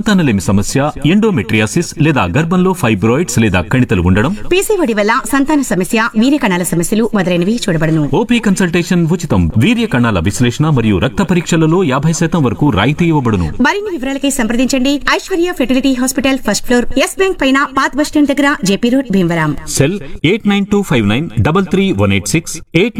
సంతానలేమి సమస్య, ఎండోమెట్రియాసిస్ లేదా గర్భంలో ఫైబ్రాయిడ్స్ లేదా కణితలు ఉండడం, పీసీఓడి వల్ల సంతాన సమస్య, వీర్య కణాల సమస్యలు మొదలైనవి చూడబడును. ఓపీ కన్సల్టేషన్ ఉచితం. వీర్య కణాల విశ్లేషణ మరియు రక్త పరీక్షలలో 50% వరకు రాయితీ ఇవ్వబడును. మరిన్ని వివరాలకై సంప్రదించండి Aishwarya fertility hospital, first floor, yes bank పైన, పాత బస్ స్టాండ్ దగ్గర, JP road, Bhimavaram. Cell 8925933186,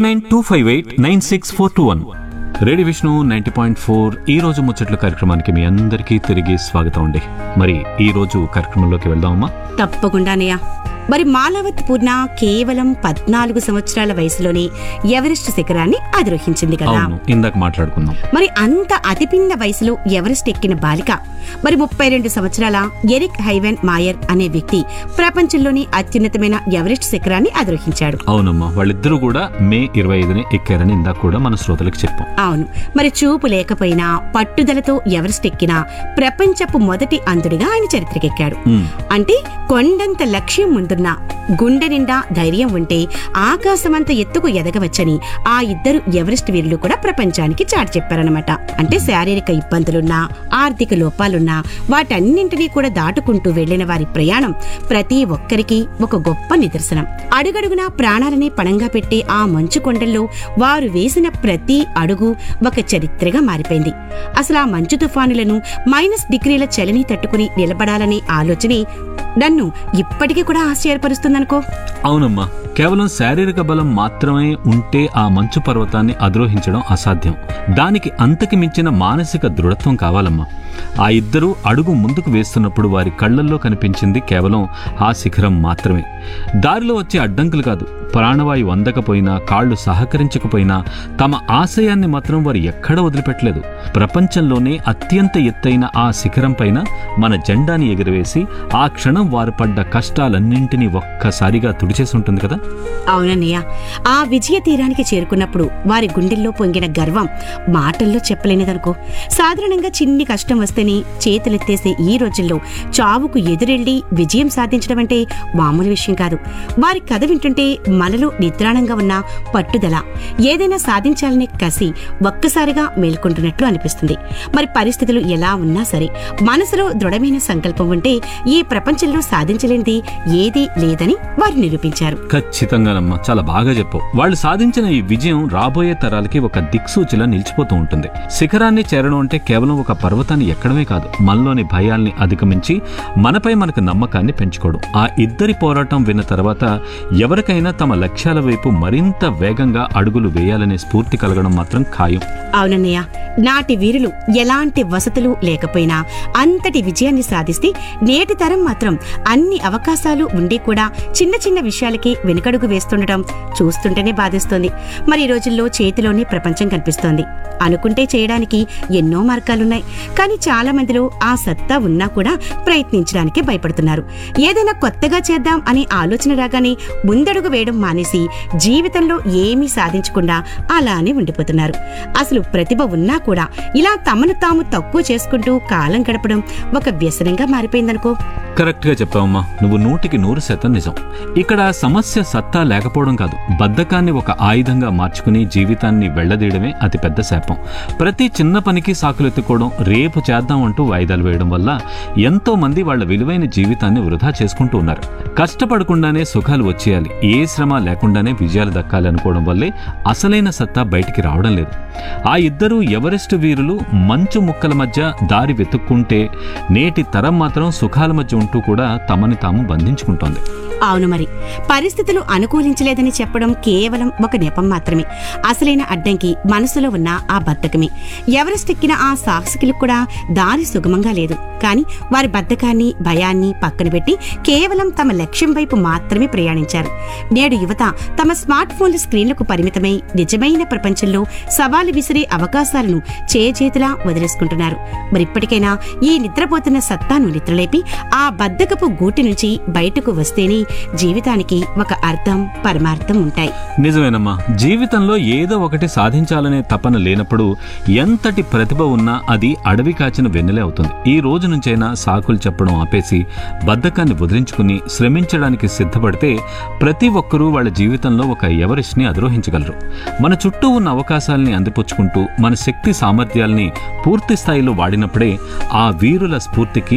8925896421. Radio Vishnu 90.4 ఈ రోజు ముచ్చట్ల కార్యక్రమానికి మీ అందరికీ తిరిగి స్వాగతం అండి. మరి ఈ రోజు కార్యక్రమంలోకి వెళ్దామమ్మా. తప్పకుండానయ్య. మరి మాలవత్ పూర్ణ కేవలం 14 సంవత్సరాల వయసులోనే ఎవరెస్ట్ శిఖరాన్ని అధిరోహించింది కదా. ఇందాక మాట్లాడుకుందాం. మరి అంత అతిపిన్న వయసులో ఎవరెస్ట్ ఎక్కిన బాలిక మరి 32 సంవత్సరాల ఎరిక్ హైవెన్ మాయర్ అనే వ్యక్తి ప్రపంచంలోని అత్యున్నతమైన ఎవరెస్ట్ శిఖరాన్ని అధిరోహించాడు. అవునమ్మా, వాళ్ళిద్దరూ కూడా మే 25ని ఎక్కారని ఇందాక కూడా మన శ్రోతలకు చెప్పాం. అవును. మరి చూపు లేకపోయినా పట్టుదలతో ఎవరెస్ట్ ఎక్కిన ప్రపంచపు మొదటి అంధుడిగా ఆయన చరిత్రకెక్కాడు. అంటే కొండంత లక్ష్యం ముందున్న, గుండె నిండా ధైర్యం ఉంటే ఆకాశమంత ఎత్తుకు ఎదగవచ్చని ఆ ఇద్దరు ఎవరెస్ట్ వీరులు కూడా ప్రపంచానికి చాటి చెప్పారనమాట. అంటే శారీరక ఇబ్బందులున్నా, ఆర్థిక లోపాలున్నా వాటన్నింటినీ కూడా దాటుకుంటూ వెళ్లిన వారి ప్రయాణం ప్రతి ఒక్కరికి ఒక గొప్ప నిదర్శనం. అడుగడుగునా ప్రాణాలని పణంగా పెట్టే ఆ మంచు కొండల్లో వారు వేసిన ప్రతి అడుగు ఒక చరిత్రగా మారిపోయింది. అసలు ఆ మంచు తుఫానులను -డిగ్రీల చలిని తట్టుకుని నిలబడాలనే ఆలోచనే నన్ను ఇప్పటికీ కూడా ఆశ్చర్యపరుస్తుందనుకో. అవునమ్మా, కేవలం శారీరక బలం మాత్రమే ఉంటే ఆ మంచు పర్వతాన్ని అధిరోహించడం అసాధ్యం. దానికి అంతకి మించిన మానసిక దృఢత్వం కావాలమ్మా. ఆ ఇద్దరు అడుగు ముందుకు వేస్తున్నప్పుడు వారి కళ్లల్లో కనిపించింది కేవలం ఆ శిఖరం మాత్రమే. దారిలో వచ్చే అడ్డంకులు కాదు. ప్రాణవాయువు అందకపోయినా, కాళ్లు సహకరించకపోయినా తమ ఆశయాన్ని మాత్రం వారు ఎక్కడా వదిలిపెట్టలేదు. ప్రపంచంలోనే అత్యంత ఎత్తైన ఆ శిఖరం పైన మన జెండాని ఎగురవేసి ఆ క్షణం వారు పడ్డ కష్టాలన్నింటినీ ఒక్కసారిగా తుడిచేసి ఉంటుంది కదా. అవునన్నయ్య. ఆ విజయ తీరానికి చేరుకున్నప్పుడు వారి గుండెల్లో పొంగిన గర్వం మాటల్లో చెప్పలేనిదనుకో. సాధారణంగా చిన్ని కష్టం వస్తేనే చేతులెత్తేసే ఈ రోజుల్లో చావుకు ఎదురెళ్లి విజయం సాధించడం అంటే మామూలు విషయం కాదు. వారి కథ వింటుంటే మనలో నిద్రాణంగా ఉన్న పట్టుదల, ఏదైనా సాధించాలనే కసి ఒక్కసారిగా మేల్కొంటున్నట్లు అనిపిస్తుంది. మరి పరిస్థితులు ఎలా ఉన్నా సరే మనసులో దృఢమైన సంకల్పం ఉంటే ఈ ప్రపంచంలో సాధించలేనిది ఏదీ లేదని వారు నిరూపించారు. ఖచ్చితంగానమ్మా, చాలా బాగా చెప్పావు. వాళ్ళు సాధించిన ఈ విజయం రాబోయే తరాలకి ఒక దిక్సూచిలా నిలిచిపోతూ ఉంటుంది. శిఖరాన్ని చేరడం అంటే కేవలం ఒక పర్వతాన్ని ఎక్కడమే కాదు, మనలోని భయాల్ని అధిగమించి మనపై మనకు నమ్మకాన్ని పెంచుకోవడం. ఆ ఇద్దరి పోరాటం విన్న తర్వాత ఎవరికైనా తమ లక్ష్యాల వైపు మరింత వేగంగా అడుగులు వేయాలనే స్ఫూర్తి కలగడం మాత్రం ఖాయం. అవునన్నయ్య. నాటి వీరులు ఎలాంటి వసతులు లేకపోయినా అంతటి విజయాన్ని సాధిస్తే నేటి తరం మాత్రం అన్ని అవకాశాలు ఉండి కూడా చిన్న చిన్న విషయాలకి వెనుకడుగు వేస్తుండటం చూస్తుంటేనే బాధిస్తోంది. మరి ఈ రోజుల్లో చేతిలోనే ప్రపంచం కనిపిస్తోంది. అనుకుంటే చేయడానికి ఎన్నో మార్గాలున్నాయి. కానీ చాలా మందిలో ఆ సత్తా ఉన్నా కూడా ప్రయత్నించడానికి భయపడుతున్నారు. ఏదైనా కొత్తగా చేద్దాం అనే ఆలోచన రాగానే ముందడుగు వేయడం మానేసి జీవితంలో ఏమీ సాధించకుండా అలానే ఉండిపోతున్నారు. అసలు ప్రతిభ ఉన్నా కూడా ఇలా తమను తాము తక్కువ చేసుకుంటూ కాలం గడపడం ఒక వ్యసనంగా మారిపోయిందనుకో. కరెక్ట్ గా చెప్పావమ్మా, నువ్వు 100% నిజం. ఇక్కడ సమస్య సత్తా లేకపోవడం కాదు, బద్ధకాన్ని ఒక ఆయుధంగా మార్చుకుని జీవితాన్ని వెళ్లదీయడమే అతిపెద్ద శాపం. ప్రతి చిన్న పనికి సాకులెత్తుకోవడం, రేపు చేద్దాం అంటూ వాయిదాలు వేయడం వల్ల ఎంతో మంది వాళ్ల విలువైన జీవితాన్ని వృధా చేసుకుంటూ ఉన్నారు. కష్టపడకుండానే సుఖాలు వచ్చేయాలి, ఏ శ్రమ లేకుండానే విజయాలు దక్కాలి అనుకోవడం వల్లే అసలైన సత్తా బయటికి రావడం లేదు. ఆ ఇద్దరు ఎవరెస్ట్ వీరులు మంచు ముక్కల మధ్య దారి వెతుక్కుంటే నేటి తరం మాత్రం సుఖాల మధ్య ఉంటూ కూడా తమని తాము బంధించుకుంటోంది. అవును. మరి పరిస్థితులు అనుకూలించలేదని చెప్పడం కేవలం ఒక నెపం మాత్రమే. అసలైన అడ్డంకి మనసులో ఉన్న ఆ బద్ధకమే. ఎవరెస్ట్ ఎక్కిన ఆ సాహసికులకు కూడా దారి సుగమంగా లేదు. కానీ వారి బద్ధకాన్ని, భయాన్ని పక్కన పెట్టి కేవలం తమ లక్ష్యం వైపు మాత్రమే ప్రయాణించారు. నేడు యువత తమ స్మార్ట్ ఫోన్ల స్క్రీన్లకు పరిమితమై నిజమైన ప్రపంచంలో సవాలు విసిరే అవకాశాలను చేజేతులా వదిలేసుకుంటున్నారు. మరిప్పటికైనా ఈ నిద్రపోతున్న సత్తాను నిద్రలేపి ఆ బద్ధకపు గూటి నుంచి బయటకు వస్తేనే జీవితానికి ఒక అర్థం, పరమార్థం ఉంటాయి. నిజమేనమ్మా, జీవితంలో ఏదో ఒకటి సాధించాలనే తపన లేనప్పుడు ఎంతటి ప్రతిభ ఉన్నా అది అడవి కాచిన వెన్నెలే అవుతుంది. ఈ రోజు నుంచైనా సాకులు చెప్పడం ఆపేసి బద్ధకాన్ని వదిలించుకుని శ్రమించడానికి సిద్ధపడితే ప్రతి ఒక్కరూ వాళ్ళ జీవితంలో ఒక ఎవరెస్ట్ ని అధిరోహించగలరు. మన చుట్టూ ఉన్న అవకాశాలని అందిపుచ్చుకుంటూ మన శక్తి సామర్థ్యాల్ని పూర్తి స్థాయిలో వాడినప్పుడే ఆ వీరుల స్ఫూర్తికి